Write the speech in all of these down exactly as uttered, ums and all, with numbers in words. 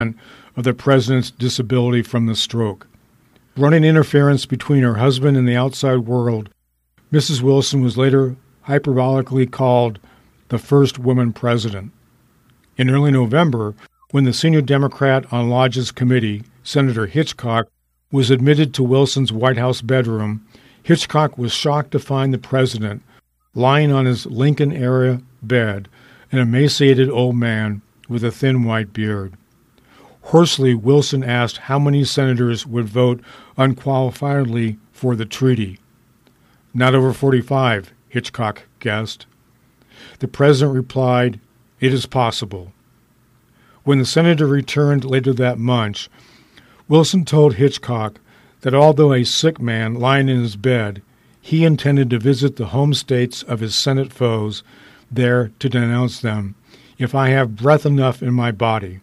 of the president's disability from the stroke. Running interference between her husband and the outside world, Missus Wilson was later hyperbolically called the first woman president. In early November, when the senior Democrat on Lodge's committee, Senator Hitchcock, was admitted to Wilson's White House bedroom, Hitchcock was shocked to find the president lying on his Lincoln-era bed, an emaciated old man with a thin white beard. Hoarsely, Wilson asked how many senators would vote unqualifiedly for the treaty. Not over forty-five, Hitchcock guessed. The president replied, "It is possible." When the senator returned later that month, Wilson told Hitchcock that although a sick man lying in his bed, he intended to visit the home states of his Senate foes there to denounce them, if I have breath enough in my body.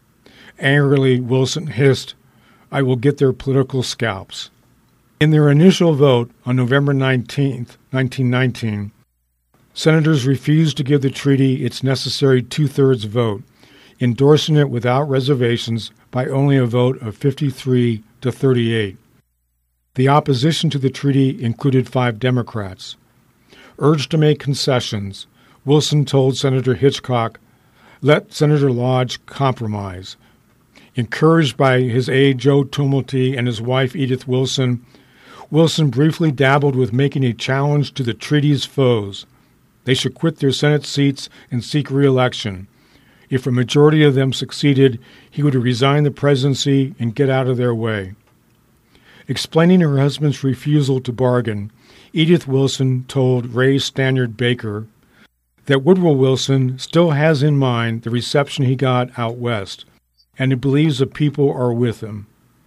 Angrily, Wilson hissed, "I will get their political scalps." In their initial vote on November nineteenth, nineteen nineteen, senators refused to give the treaty its necessary two-thirds vote, endorsing it without reservations by only a vote of fifty-three to thirty-eight. The opposition to the treaty included five Democrats. Urged to make concessions, Wilson told Senator Hitchcock, "Let Senator Lodge compromise." Encouraged by his aide Joe Tumulty and his wife Edith Wilson, Wilson briefly dabbled with making a challenge to the treaty's foes. They should quit their Senate seats and seek re-election. If a majority of them succeeded, he would resign the presidency and get out of their way. Explaining her husband's refusal to bargain, Edith Wilson told Ray Stannard Baker that Woodrow Wilson still has in mind the reception he got out west, and he believes the people are with him.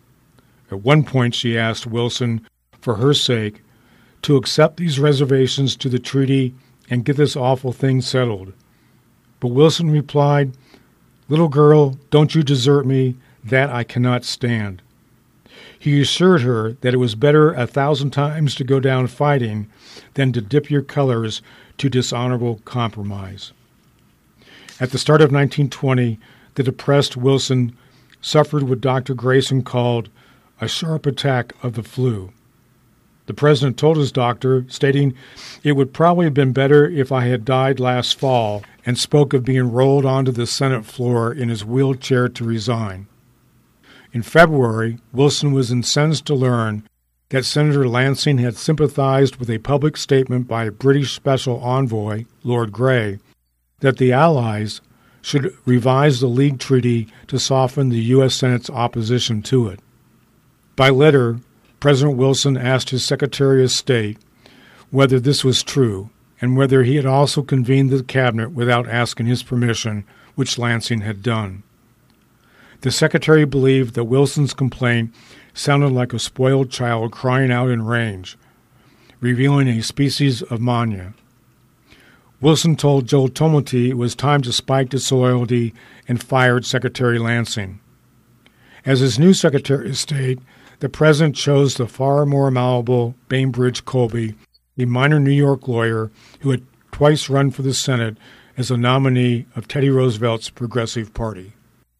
At one point she asked Wilson, for her sake, to accept these reservations to the treaty and get this awful thing settled. But Wilson replied, "Little girl, don't you desert me, that I cannot stand." He assured her that it was better a thousand times to go down fighting than to dip your colors to dishonorable compromise. At the start of nineteen twenty, the depressed Wilson suffered what Doctor Grayson called a sharp attack of the flu. The president told his doctor, stating, "It would probably have been better if I had died last fall," and spoke of being rolled onto the Senate floor in his wheelchair to resign. In February, Wilson was incensed to learn that Senator Lansing had sympathized with a public statement by British Special Envoy, Lord Grey, that the Allies should revise the League Treaty to soften the U S Senate's opposition to it. By letter, President Wilson asked his Secretary of State whether this was true and whether he had also convened the cabinet without asking his permission, which Lansing had done. The Secretary believed that Wilson's complaint sounded like a spoiled child crying out in rage, revealing a species of mania. Wilson told Joe Tumulty it was time to spike disloyalty and fired Secretary Lansing. As his new Secretary of State, the President chose the far more malleable Bainbridge Colby, a minor New York lawyer who had twice run for the Senate as a nominee of Teddy Roosevelt's Progressive Party.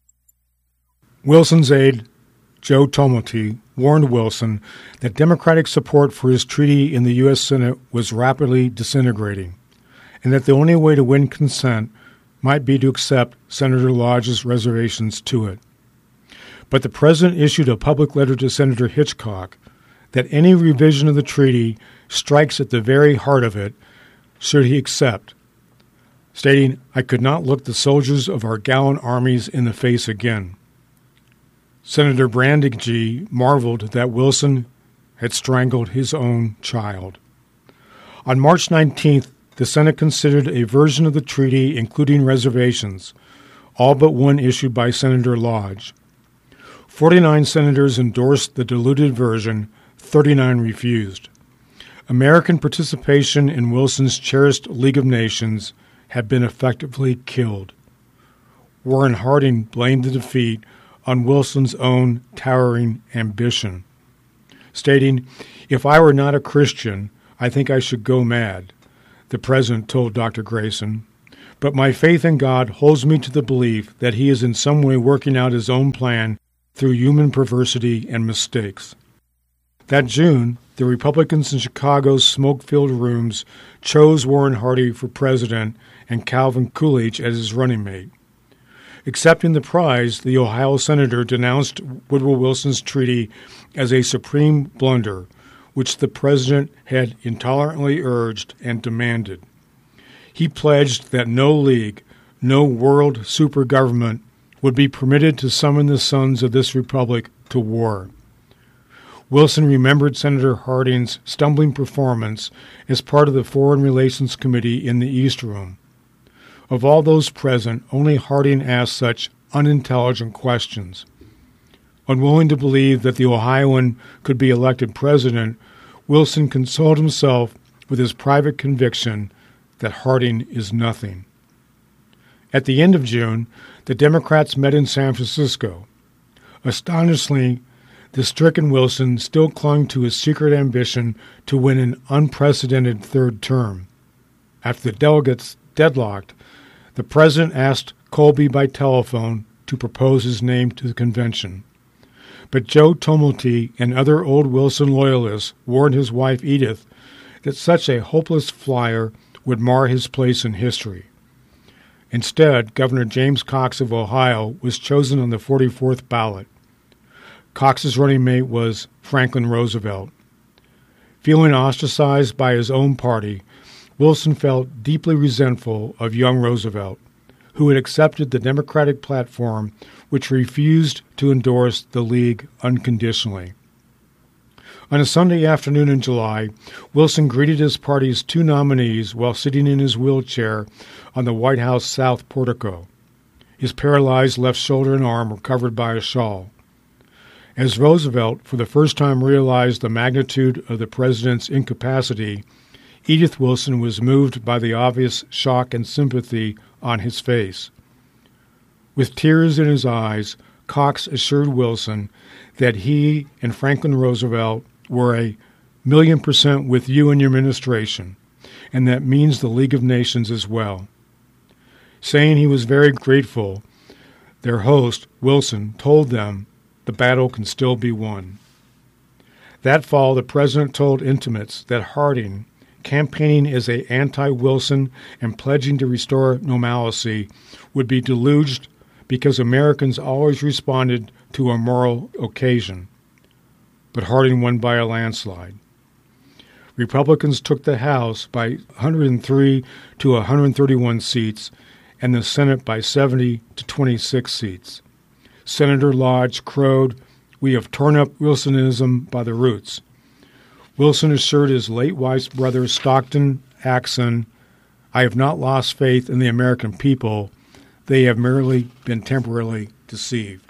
Wilson's aide, Joe Tumulty, warned Wilson that Democratic support for his treaty in the U S Senate was rapidly disintegrating, and that the only way to win consent might be to accept Senator Lodge's reservations to it. But the president issued a public letter to Senator Hitchcock that any revision of the treaty strikes at the very heart of it should he accept, stating, "I could not look the soldiers of our gallant armies in the face again." Senator Brandegee marveled that Wilson had strangled his own child. On March nineteenth, the Senate considered a version of the treaty including reservations, all but one issued by Senator Lodge. Forty-nine senators endorsed the diluted version, thirty-nine refused. American participation in Wilson's cherished League of Nations had been effectively killed. Warren Harding blamed the defeat on Wilson's own towering ambition, stating, "If I were not a Christian, I think I should go mad," the president told Doctor Grayson. but my faith in God holds me to the belief that he is in some way working out his own plan through human perversity and mistakes. That June, the Republicans in Chicago's smoke-filled rooms chose Warren Harding for president and Calvin Coolidge as his running mate. Accepting the prize, the Ohio senator denounced Woodrow Wilson's treaty as a supreme blunder, which the president had intolerantly urged and demanded. He pledged that no league, no world supergovernment would be permitted to summon the sons of this republic to war. Wilson remembered Senator Harding's stumbling performance as part of the Foreign Relations Committee in the East Room. Of all those present, only Harding asked such unintelligent questions. Unwilling to believe that the Ohioan could be elected president, Wilson consoled himself with his private conviction that Harding is nothing. At the end of June, the Democrats met in San Francisco. Astonishingly, the stricken Wilson still clung to his secret ambition to win an unprecedented third term. After the delegates deadlocked, the president asked Colby by telephone to propose his name to the convention. But Joe Tumulty and other old Wilson loyalists warned his wife Edith that such a hopeless flyer would mar his place in history. Instead, Governor James Cox of Ohio was chosen on the forty-fourth ballot. Cox's running mate was Franklin Roosevelt. Feeling ostracized by his own party, Wilson felt deeply resentful of young Roosevelt, who had accepted the Democratic platform which refused to endorse the League unconditionally. On a Sunday afternoon in July, Wilson greeted his party's two nominees while sitting in his wheelchair on the White House South portico. His paralyzed left shoulder and arm were covered by a shawl. As Roosevelt for the first time realized the magnitude of the president's incapacity, Edith Wilson was moved by the obvious shock and sympathy on his face. With tears in his eyes, Cox assured Wilson that he and Franklin Roosevelt were a million percent with you and your administration, and that means the League of Nations as well. Saying he was very grateful, their host, Wilson, told them the battle can still be won. That fall, the president told intimates that Harding, campaigning as a anti-Wilson and pledging to restore normalcy, would be deluged because Americans always responded to a moral occasion. But Harding won by a landslide. Republicans took the House by one hundred three to one hundred thirty-one seats and the Senate by seventy to twenty-six seats. Senator Lodge crowed, "We have torn up Wilsonism by the roots." Wilson assured his late wife's brother Stockton Axon, "I have not lost faith in the American people. They have merely been temporarily deceived."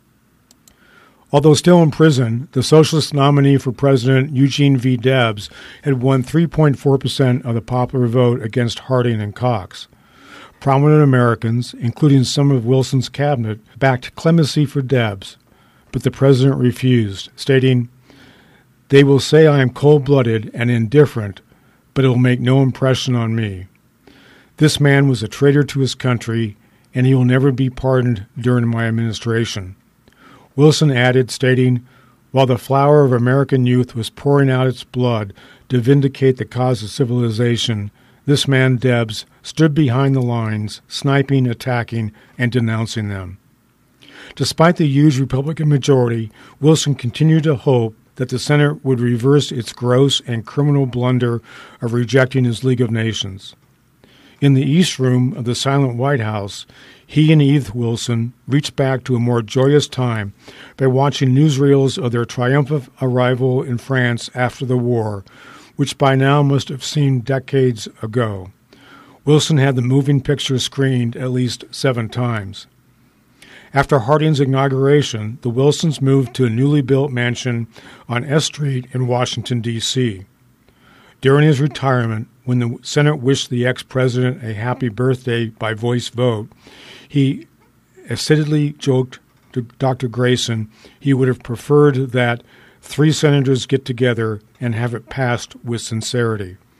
Although still in prison, the socialist nominee for president, Eugene V. Debs, had won three point four percent of the popular vote against Harding and Cox. Prominent Americans, including some of Wilson's cabinet, backed clemency for Debs, but the president refused, stating, "They will say I am cold-blooded and indifferent, but it will make no impression on me. This man was a traitor to his country, and he will never be pardoned during my administration." Wilson added, stating, "While the flower of American youth was pouring out its blood to vindicate the cause of civilization, this man, Debs, stood behind the lines, sniping, attacking, and denouncing them." Despite the huge Republican majority, Wilson continued to hope that the Senate would reverse its gross and criminal blunder of rejecting his League of Nations. In the East Room of the silent White House, he and Edith Wilson reached back to a more joyous time by watching newsreels of their triumphant arrival in France after the war, which by now must have seemed decades ago. Wilson had the moving picture screened at least seven times. After Harding's inauguration, the Wilsons moved to a newly built mansion on S Street in Washington, D C During his retirement, when the Senate wished the ex-president a happy birthday by voice vote, he acidly joked to Doctor Grayson he would have preferred that three senators get together and have it passed with sincerity.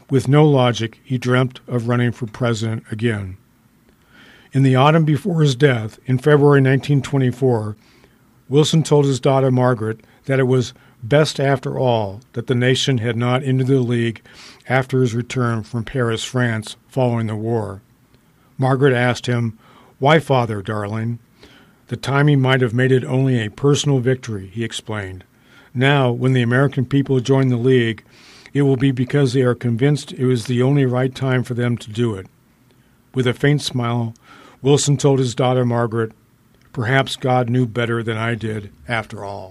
With no logic, he dreamt of running for president again. In the autumn before his death, in February nineteen twenty-four, Wilson told his daughter Margaret that it was best after all that the nation had not entered the League after his return from Paris, France, following the war. Margaret asked him, "Why, father, darling?" The time he might have made it only a personal victory, he explained. Now, when the American people join the League, it will be because they are convinced it was the only right time for them to do it. With a faint smile, Wilson told his daughter Margaret, "Perhaps God knew better than I did, after all."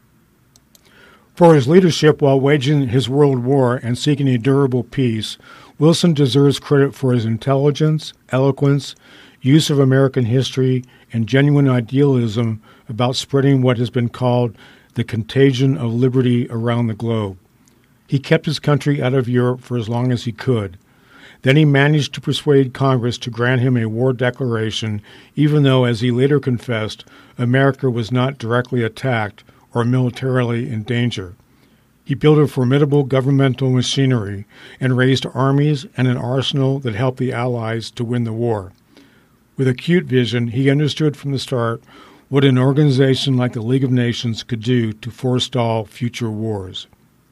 For his leadership while waging his world war and seeking a durable peace, Wilson deserves credit for his intelligence, eloquence, use of American history, and genuine idealism about spreading what has been called the contagion of liberty around the globe. He kept his country out of Europe for as long as he could. Then he managed to persuade Congress to grant him a war declaration, even though, as he later confessed, America was not directly attacked or militarily in danger. He built a formidable governmental machinery and raised armies and an arsenal that helped the Allies to win the war. With acute vision, he understood from the start what an organization like the League of Nations could do to forestall future wars.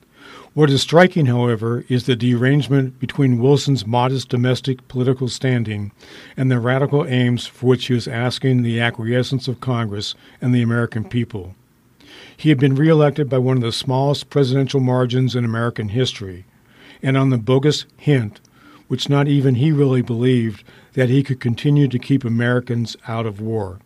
What is striking, however, is the derangement between Wilson's modest domestic political standing and the radical aims for which he was asking the acquiescence of Congress and the American people. He had been reelected by one of the smallest presidential margins in American history, and on the bogus hint, which not even he really believed, that he could continue to keep Americans out of war.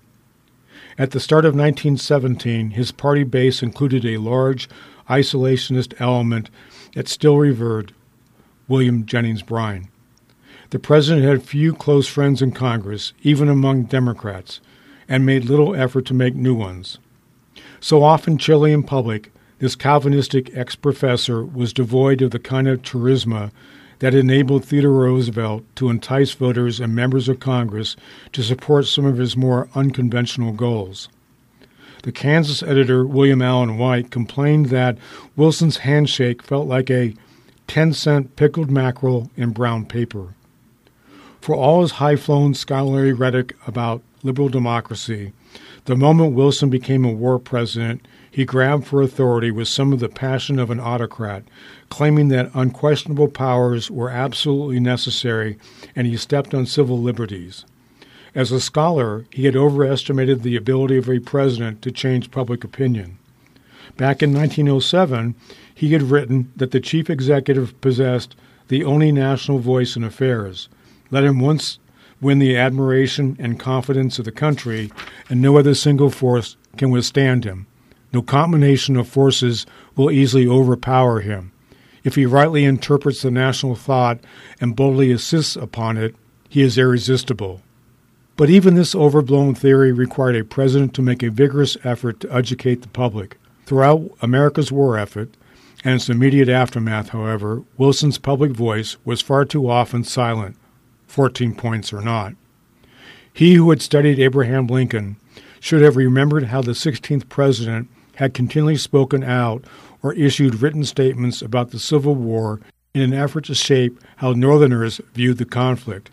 At the start of nineteen seventeen, his party base included a large isolationist element that still revered, William Jennings Bryan. The president had few close friends in Congress, even among Democrats, and made little effort to make new ones. So often chilly in public, this Calvinistic ex-professor was devoid of the kind of charisma that enabled Theodore Roosevelt to entice voters and members of Congress to support some of his more unconventional goals. The Kansas editor William Allen White complained that Wilson's handshake felt like a ten-cent pickled mackerel in brown paper. For all his high-flown scholarly rhetoric about liberal democracy, the moment Wilson became a war president, he grabbed for authority with some of the passion of an autocrat, claiming that unquestionable powers were absolutely necessary, and he stepped on civil liberties. As a scholar, he had overestimated the ability of a president to change public opinion. Back in nineteen oh seven, he had written that the chief executive possessed the only national voice in affairs. Let him once win the admiration and confidence of the country, and no other single force can withstand him. No combination of forces will easily overpower him. If he rightly interprets the national thought and boldly insists upon it, he is irresistible. But even this overblown theory required a president to make a vigorous effort to educate the public. Throughout America's war effort, and its immediate aftermath, however, Wilson's public voice was far too often silent, fourteen points or not. He who had studied Abraham Lincoln should have remembered how the sixteenth president had continually spoken out or issued written statements about the Civil War in an effort to shape how Northerners viewed the conflict.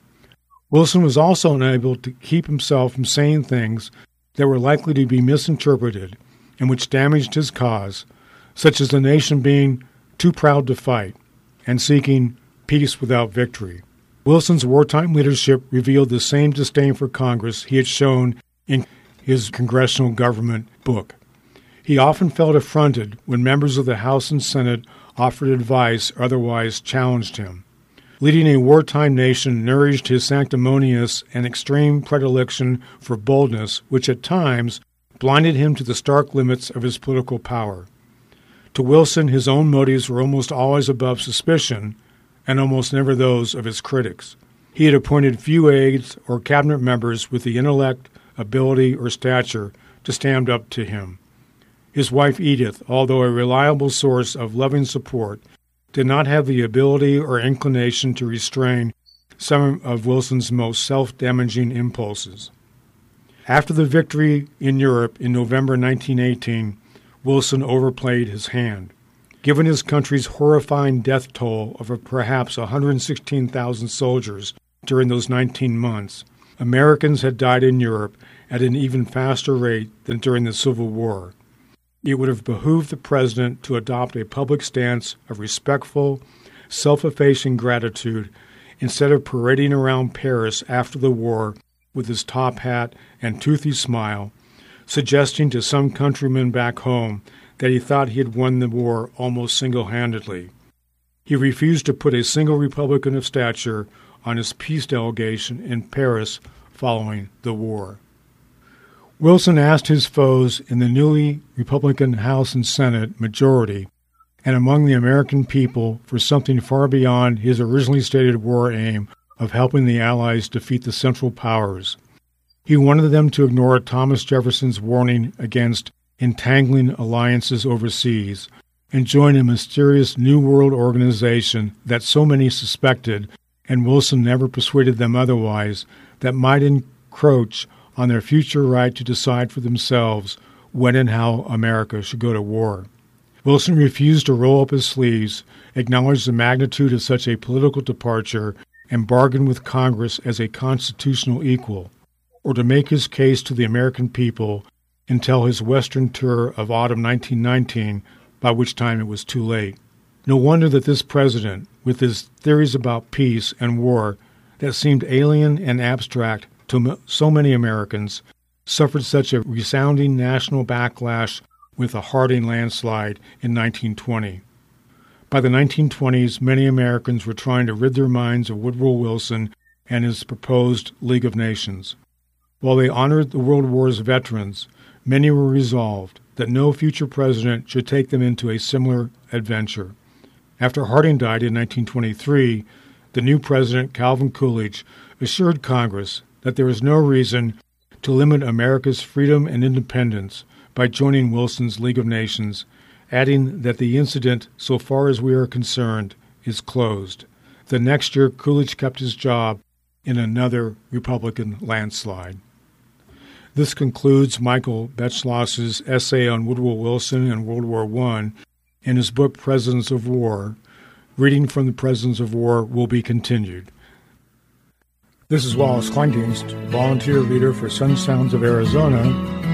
Wilson was also unable to keep himself from saying things that were likely to be misinterpreted and which damaged his cause, such as the nation being too proud to fight and seeking peace without victory. Wilson's wartime leadership revealed the same disdain for Congress he had shown in his congressional government book. He often felt affronted when members of the House and Senate offered advice or otherwise challenged him. Leading a wartime nation nourished his sanctimonious and extreme predilection for boldness, which at times blinded him to the stark limits of his political power. To Wilson, his own motives were almost always above suspicion, and almost never those of his critics. He had appointed few aides or cabinet members with the intellect, ability, or stature to stand up to him. His wife Edith, although a reliable source of loving support, did not have the ability or inclination to restrain some of Wilson's most self-damaging impulses. After the victory in Europe in November nineteen eighteen, Wilson overplayed his hand. Given his country's horrifying death toll of perhaps one hundred sixteen thousand soldiers during those nineteen months, Americans had died in Europe at an even faster rate than during the Civil War. It would have behooved the president to adopt a public stance of respectful, self-effacing gratitude instead of parading around Paris after the war with his top hat and toothy smile, suggesting to some countrymen back home that he thought he had won the war almost single-handedly. He refused to put a single Republican of stature on his peace delegation in Paris following the war. Wilson asked his foes in the newly Republican House and Senate majority and among the American people for something far beyond his originally stated war aim of helping the Allies defeat the Central Powers. He wanted them to ignore Thomas Jefferson's warning against entangling alliances overseas and join a mysterious New World organization that so many suspected, and Wilson never persuaded them otherwise, that might encroach on their future right to decide for themselves when and how America should go to war. Wilson refused to roll up his sleeves, acknowledge the magnitude of such a political departure, and bargain with Congress as a constitutional equal, or to make his case to the American people until his Western tour of autumn nineteen nineteen, by which time it was too late. No wonder that this president, with his theories about peace and war that seemed alien and abstract to so many Americans, suffered such a resounding national backlash with the Harding landslide in nineteen twenty. By the nineteen twenties, many Americans were trying to rid their minds of Woodrow Wilson and his proposed League of Nations. While they honored the World War's veterans, many were resolved that no future president should take them into a similar adventure. After Harding died in nineteen twenty-three, the new president, Calvin Coolidge, assured Congress that there is no reason to limit America's freedom and independence by joining Wilson's League of Nations, adding that the incident, so far as we are concerned, is closed. The next year, Coolidge kept his job in another Republican landslide. This concludes Michael Beschloss's essay on Woodrow Wilson and World War One in his book Presidents of War. Reading from the Presidents of War will be continued. This is Wallace Kleindienst, volunteer leader for Sun Sounds of Arizona,